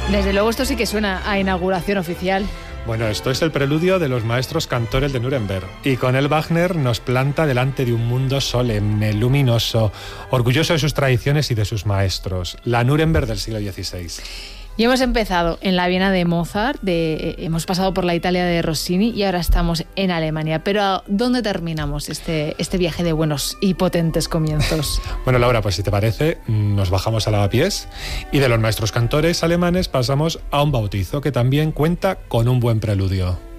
Desde luego esto sí que suena a inauguración oficial. Bueno, esto es el preludio de los maestros cantores de Nuremberg. Y con él Wagner nos planta delante de un mundo solemne, luminoso, orgulloso de sus tradiciones y de sus maestros. La Nuremberg del siglo XVI. Y hemos empezado en la Viena de Mozart, hemos pasado por la Italia de Rossini y ahora estamos en Alemania. Pero ¿dónde terminamos este viaje de buenos y potentes comienzos? Bueno, Laura, pues si te parece, nos bajamos a Lavapiés y de los maestros cantores alemanes pasamos a un bautizo que también cuenta con un buen preludio.